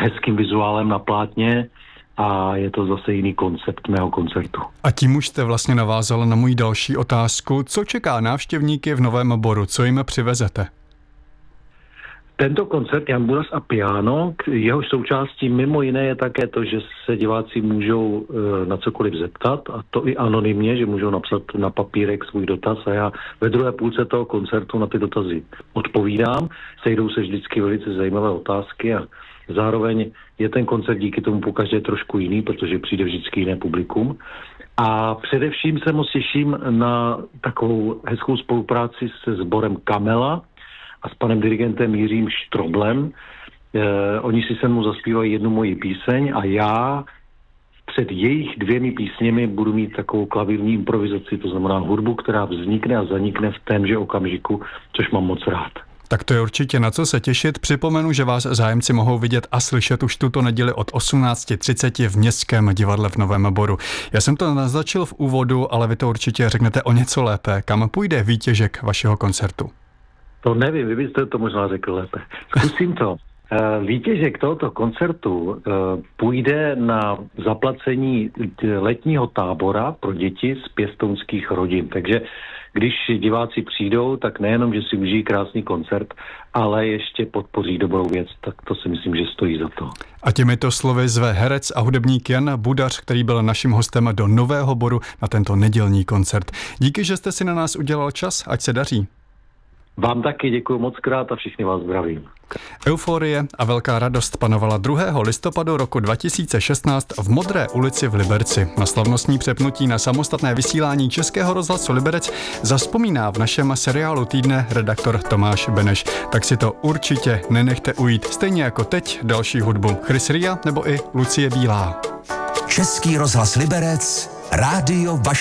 hezkým vizuálem na plátně a je to zase jiný koncept mého koncertu. A tím už jste vlastně navázal na můj další otázku. Co čeká návštěvníky v Novém Boru? Co jim přivezete? Tento koncert Jan Buras a piano, jehož součástí mimo jiné je také to, že se diváci můžou na cokoliv zeptat, a to i anonymně, že můžou napsat na papírek svůj dotaz a já ve druhé půlce toho koncertu na ty dotazy odpovídám. Sejdou se vždycky velice zajímavé otázky a zároveň je ten koncert díky tomu pokaždé trošku jiný, protože přijde vždycky jiné publikum. A především se moc těším na takovou hezkou spolupráci se sborem Kamela a s panem dirigentem Jiřím Štroblem. Oni si se mnou zaspívají jednu moji píseň a já před jejich 2 písněmi budu mít takovou klavírní improvizaci, to znamená hudbu, která vznikne a zanikne v témže okamžiku, což mám moc rád. Tak to je určitě na co se těšit. Připomenu, že vás zájemci mohou vidět a slyšet už tuto neděli od 18:30 v Městském divadle v Novém Boru. Já jsem to naznačil v úvodu, ale vy to určitě řeknete o něco lépe. Kam půjde výtěžek vašeho koncertu? To nevím, vy byste to možná řekl lépe. Zkusím to. Výtěžek tohoto koncertu půjde na zaplacení letního tábora pro děti z pěstounských rodin. Takže když diváci přijdou, tak nejenom, že si užijí krásný koncert, ale ještě podpoří dobrou věc, tak to si myslím, že stojí za to. A těmito slovy zve herec a hudebník Jan Budař, který byl naším hostem do Nového Boru na tento nedělní koncert. Díky, že jste si na nás udělal čas, ať se daří. Vám taky děkuji moc krát a všichni vás zdravím. Euforie a velká radost panovala 2. listopadu roku 2016 v Modré ulici v Liberci. Na slavnostní přepnutí na samostatné vysílání Českého rozhlasu Liberec zazpomíná v našem seriálu Týdne redaktor Tomáš Beneš. Tak si to určitě nenechte ujít. Stejně jako teď další hudbu Chris Ria nebo i Lucie Bílá. Český rozhlas Liberec, rádio vaše